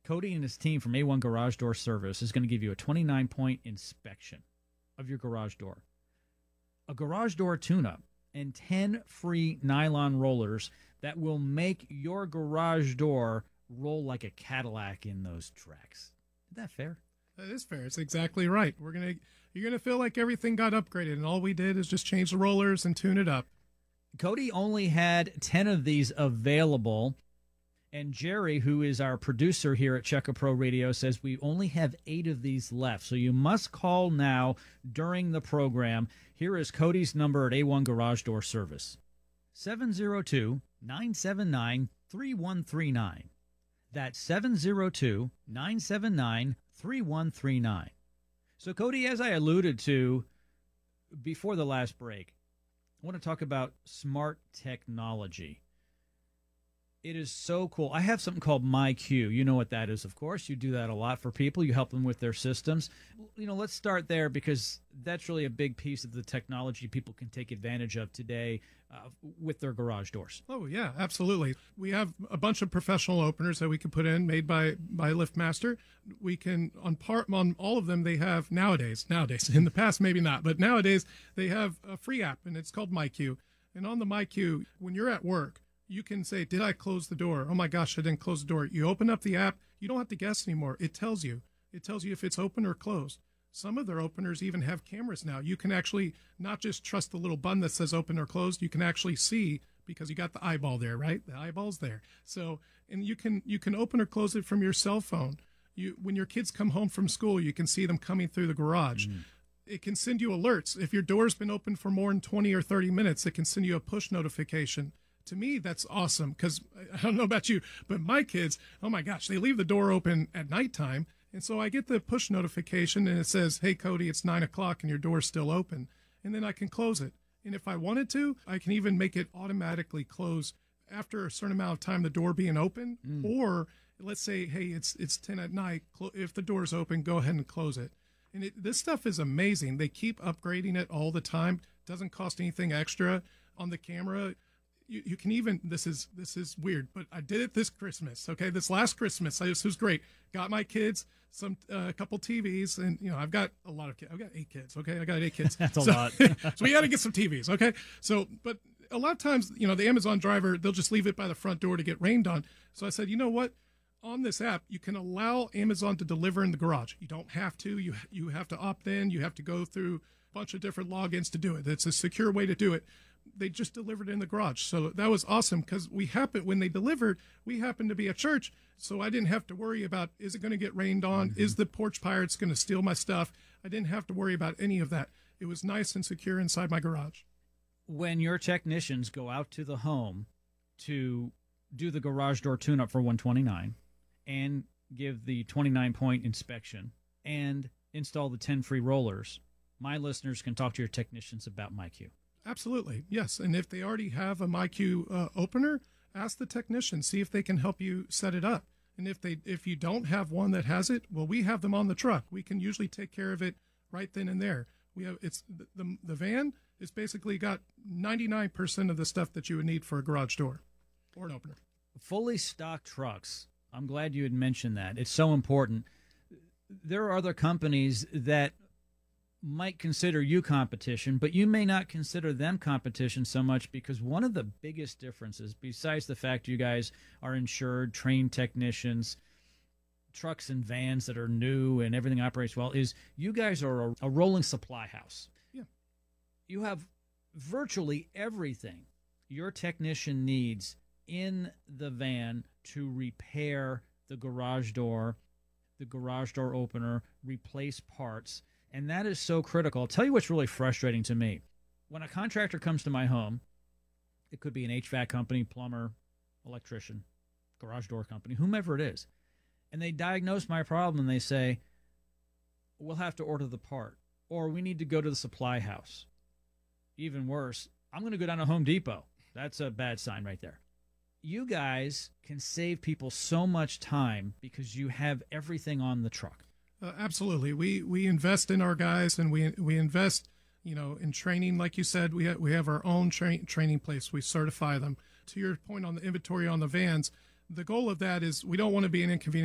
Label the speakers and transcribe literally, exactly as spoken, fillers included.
Speaker 1: Cody and his team from A one Garage Door Service is going to give you a twenty-nine point inspection of your garage door, a garage door tune-up, and ten free nylon rollers that will make your garage door roll like a Cadillac in those tracks. Isn't that fair?
Speaker 2: That is fair. It's exactly right. We're gonna you're gonna feel like everything got upgraded, and all we did is just change the rollers and tune it up.
Speaker 1: Cody only had ten of these available, and Jerry, who is our producer here at Check A Pro Radio, says we only have eight of these left. So you must call now during the program. Here is Cody's number at A one Garage Door Service: seven zero two, nine seven nine, three one three nine. That's seven zero two, nine seven nine, three one three nine. So, Cody, as I alluded to before the last break, I want to talk about smart technology. It is so cool. I have something called MyQ. You know what that is, of course. You do that a lot for people. You help them with their systems. You know, let's start there because that's really a big piece of the technology people can take advantage of today uh, with their garage doors.
Speaker 2: Oh, yeah, absolutely. We have a bunch of professional openers that we can put in, made by, by LiftMaster. We can, on part on all of them, they have nowadays, nowadays, in the past maybe not, but nowadays they have a free app, and it's called MyQ. And on the MyQ, when you're at work, you can say, did I close the door? Oh, my gosh, I didn't close the door. You open up the app. You don't have to guess anymore. It tells you. It tells you if it's open or closed. Some of their openers even have cameras now. You can actually not just trust the little button that says open or closed. You can actually see because you got the eyeball there, right? The eyeball's there. So, and you can you can open or close it from your cell phone. You when your kids come home from school, you can see them coming through the garage. Mm. It can send you alerts. If your door's been open for more than twenty or thirty minutes, it can send you a push notification. To me, that's awesome because I don't know about you, but my kids, oh my gosh, they leave the door open at nighttime. And so I get the push notification and it says, hey, Cody, it's nine o'clock and your door's still open. And then I can close it. And if I wanted to, I can even make it automatically close after a certain amount of time, the door being open. Mm. Or let's say, hey, it's it's ten at night. If the door's open, go ahead and close it. And it, this stuff is amazing. They keep upgrading it all the time. Doesn't cost anything extra on the camera. You, you can even, this is this is weird, but I did it this Christmas, okay? This last Christmas, I, this was great. Got my kids some a uh, couple T Vs, and, you know, I've got a lot of kids. I've got eight kids, okay? I got eight kids.
Speaker 1: That's a
Speaker 2: so,
Speaker 1: lot.
Speaker 2: So we got to get some T Vs, okay? So, but a lot of times, you know, the Amazon driver, they'll just leave it by the front door to get rained on. So I said, you know what? On this app, you can allow Amazon to deliver in the garage. You don't have to. You you have to opt in. You have to go through a bunch of different logins to do it. It's a secure way to do it. They just delivered in the garage. So that was awesome because we happened, when they delivered, we happened to be at church. So I didn't have to worry about, is it going to get rained on? Mm-hmm. Is the porch pirates going to steal my stuff? I didn't have to worry about any of that. It was nice and secure inside my garage.
Speaker 1: When your technicians go out to the home to do the garage door tune-up for one twenty-nine and give the twenty-nine point inspection and install the ten free rollers, my listeners can talk to your technicians about MyQ.
Speaker 2: Absolutely, yes. And if they already have a MyQ uh, opener, ask the technician, see if they can help you set it up. And if they if you don't have one that has it, well, we have them on the truck. We can usually take care of it right then and there. We have it's the the, the van is basically got ninety-nine percent of the stuff that you would need for a garage door or an opener.
Speaker 1: Fully stocked trucks. I'm glad you had mentioned that. It's so important. There are other companies that might consider you competition, but you may not consider them competition so much because one of the biggest differences, besides the fact you guys are insured, trained technicians, trucks and vans that are new and everything operates well, is you guys are a, a rolling supply house.
Speaker 2: Yeah.
Speaker 1: You have virtually everything your technician needs in the van to repair the garage door, the garage door opener, replace parts. And that is so critical. I'll tell you what's really frustrating to me. When a contractor comes to my home, it could be an H V A C company, plumber, electrician, garage door company, whomever it is, and they diagnose my problem and they say, we'll have to order the part, or we need to go to the supply house. Even worse, I'm going to go down to Home Depot. That's a bad sign right there. You guys can save people so much time because you have everything on the truck.
Speaker 2: Uh, absolutely. We we invest in our guys, and we we invest, you know, in training. Like you said, we have, we have our own tra- training place. We certify them. To your point on the inventory on the vans, the goal of that is we don't want to be an inconvenience